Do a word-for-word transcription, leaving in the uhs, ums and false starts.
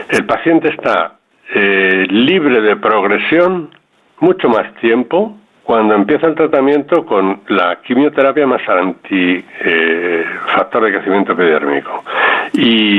el paciente está eh, libre de progresión mucho más tiempo cuando empieza el tratamiento con la quimioterapia más anti eh, factor de crecimiento epidérmico. Y